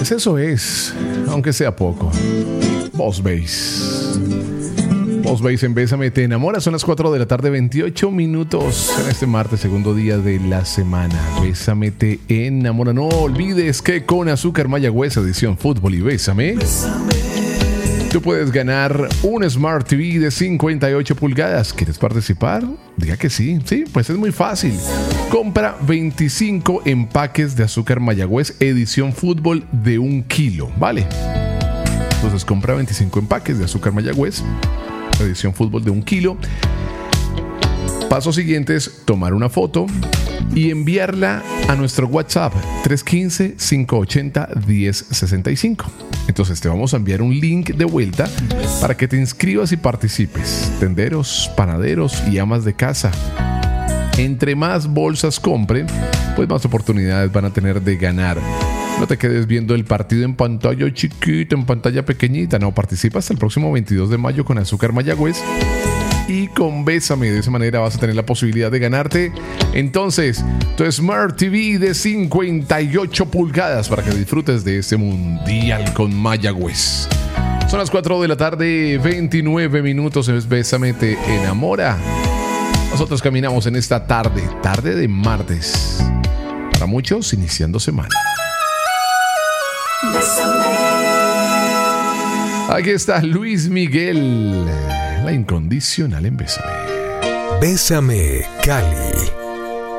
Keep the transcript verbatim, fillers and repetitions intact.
Pues eso es, aunque sea poco. Boss Bass. Boss Bass en Bésame Te Enamora. Son las cuatro de la tarde, veintiocho minutos en este martes, segundo día de la semana. Bésame Te Enamora. No olvides que con Azúcar Mayagüez, edición fútbol y Bésame, Bésame, tú puedes ganar un Smart T V de cincuenta y ocho pulgadas. ¿Quieres participar? Diga que sí. Sí, pues es muy fácil. Compra veinticinco empaques de Azúcar Mayagüez, edición fútbol de un kilo. ¿Vale? Entonces compra veinticinco empaques de Azúcar Mayagüez, edición fútbol de un kilo. Pasos siguientes: tomar una foto y enviarla a nuestro WhatsApp tres uno cinco, cinco ocho cero, uno cero seis cinco. Entonces te vamos a enviar un link de vuelta para que te inscribas y participes. Tenderos, panaderos y amas de casa, entre más bolsas compren, pues más oportunidades van a tener de ganar. No te quedes viendo el partido en pantalla chiquita, en pantalla pequeñita. No, participa hasta el próximo veintidós de mayo con Azúcar Mayagüez y con Bésame. De esa manera vas a tener la posibilidad de ganarte entonces tu Smart T V de cincuenta y ocho pulgadas para que disfrutes de este mundial con Mayagüez. Son las cuatro de la tarde, veintinueve minutos. Es Bésame Te Enamora. Nosotros caminamos en esta tarde, tarde de martes. Para muchos, iniciando semana. Aquí está Luis Miguel, la incondicional en Bésame. Bésame, Cali.